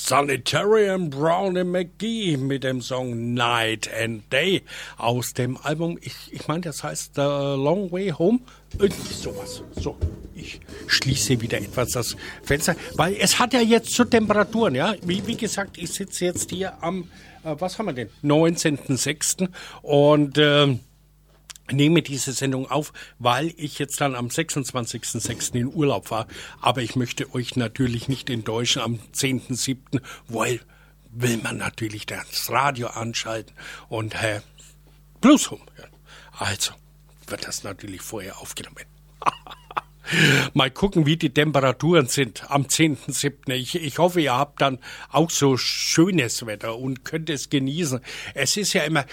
Sanitary and Brown and McGee mit dem Song Night and Day aus dem Album, ich meine, das heißt The Long Way Home. Sowas. So, ich schließe wieder etwas das Fenster, weil es hat ja jetzt zu Temperaturen, ja. Wie gesagt, ich sitze jetzt hier am, was haben wir denn, 19.06. und nehme diese Sendung auf, weil ich jetzt dann am 26.06. in Urlaub fahre. Aber ich möchte euch natürlich nicht enttäuschen am 10.07., weil will man natürlich das Radio anschalten und Blues Home hören. Also wird das natürlich vorher aufgenommen. Mal gucken, wie die Temperaturen sind am 10.07. Ich hoffe, ihr habt dann auch so schönes Wetter und könnt es genießen. Es ist ja immer,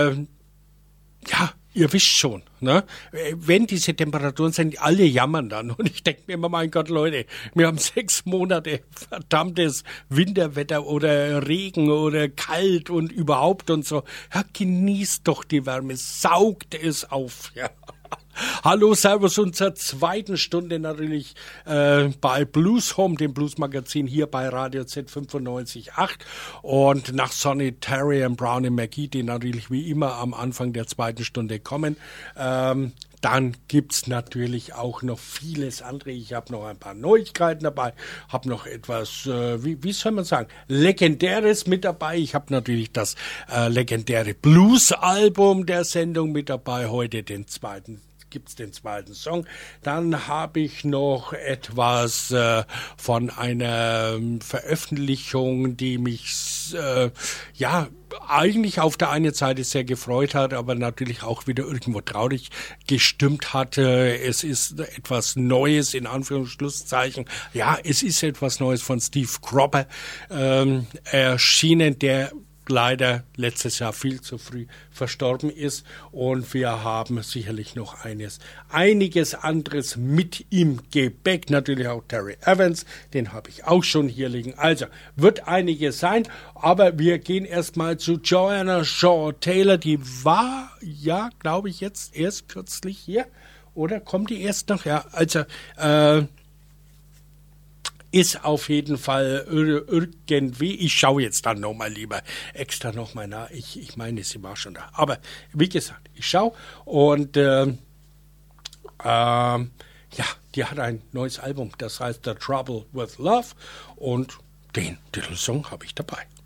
ihr wisst schon, ne? Wenn diese Temperaturen sind, alle jammern dann. Und ich denke mir immer, mein Gott, Leute, wir haben 6 Monate verdammtes Winterwetter oder Regen oder kalt und überhaupt und so. Ja, genießt doch die Wärme, saugt es auf, ja. Hallo, Servus, unserer zweiten Stunde natürlich bei Blues Home, dem Blues-Magazin hier bei Radio Z95.8 und nach Sanitary and Brown and McGee, die natürlich wie immer am Anfang der zweiten Stunde kommen. Dann gibt's natürlich auch noch vieles andere. Ich habe noch ein paar Neuigkeiten dabei, habe noch etwas, wie soll man sagen, Legendäres mit dabei. Ich habe natürlich das legendäre Blues-Album der Sendung mit dabei, heute gibt's den zweiten Song. Dann habe ich noch etwas von einer Veröffentlichung, die mich eigentlich auf der einen Seite sehr gefreut hat, aber natürlich auch wieder irgendwo traurig gestimmt hatte. Es ist etwas Neues, in Anführungsschlusszeichen. Ja, es ist etwas Neues von Steve Cropper erschienen, der leider letztes Jahr viel zu früh verstorben ist, und wir haben sicherlich noch einiges anderes mit im Gepäck, natürlich auch Terry Evans, den habe ich auch schon hier liegen, also wird einiges sein, aber wir gehen erstmal zu Joanna Shaw Taylor, die war, ja, glaube ich, jetzt erst kürzlich hier, oder kommt die erst noch? Ja, also ist auf jeden Fall irgendwie, ich schaue jetzt dann nochmal lieber extra nochmal nach, ich meine, sie war schon da, aber wie gesagt, ich schaue und die hat ein neues Album, das heißt The Trouble with Love, und den Titelsong habe ich dabei.